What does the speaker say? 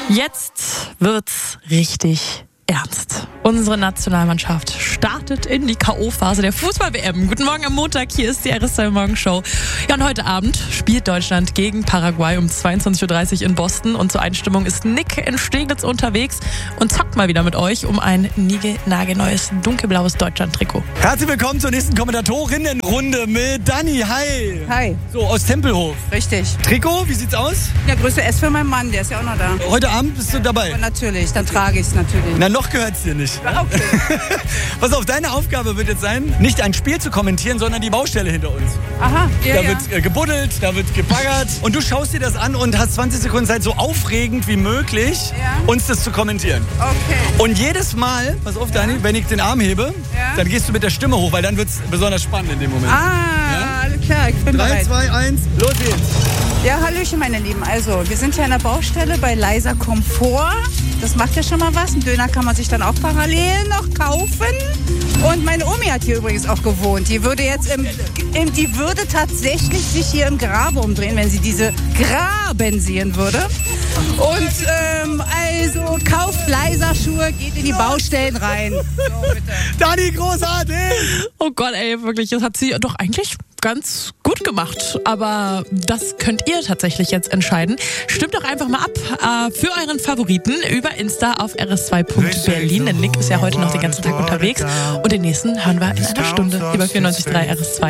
Jetzt wird's richtig ernst. Unsere Nationalmannschaft startet in die K.O.-Phase der Fußball-WM. Guten Morgen am Montag, hier ist die RS2 Morgenshow. Ja, und heute Abend spielt Deutschland gegen Paraguay um 22.30 Uhr in Boston. Und zur Einstimmung ist Nick in Steglitz unterwegs und zockt mal wieder mit euch um ein nagelneues dunkelblaues Deutschland-Trikot. Herzlich willkommen zur nächsten Kommentatorinnenrunde mit Dani. Hi. Hi. So, aus Tempelhof. Richtig. Trikot, wie sieht's aus? Ja, Größe S für meinen Mann, der ist ja auch noch da. Heute Abend bist du dabei? Aber natürlich, dann trage ich es natürlich. Na, noch gehört's dir nicht. Okay. Pass auf, deine Aufgabe wird jetzt sein, nicht ein Spiel zu kommentieren, sondern die Baustelle hinter uns. Aha, ja, Da ja. wird gebuddelt, da wird gebaggert und du schaust dir das an und hast 20 Sekunden Zeit, so aufregend wie möglich, Ja. uns das zu kommentieren. Okay. Und jedes Mal, pass auf, Dani, wenn ich den Arm hebe, Ja. dann gehst du mit der Stimme hoch, weil dann wird's besonders spannend in dem Moment. Alles klar, ich bin 3, bereit. 2, 1, los geht's. Ja, hallöchen, meine Lieben. Also, wir sind hier an der Baustelle bei Leiser Komfort. Das macht ja schon mal was. Einen Döner kann man sich dann auch parallel noch kaufen. Und meine Omi hat hier übrigens auch gewohnt. Die würde jetzt die würde tatsächlich sich hier im Grabe umdrehen, wenn sie diese Graben sehen würde. Und also kauft Leiser Schuhe, geht in die Baustellen rein. So, bitte. Dani, großartig! Oh Gott, ey, wirklich, das hat sie doch eigentlich ganz gut gemacht. Aber das könnt ihr tatsächlich jetzt entscheiden. Stimmt doch einfach mal ab für euren Favoriten über Insta auf rs2.berlin. Denn Nick ist ja heute noch den ganzen Tag unterwegs. Und den nächsten hören wir in einer Stunde über 94.3 RS2.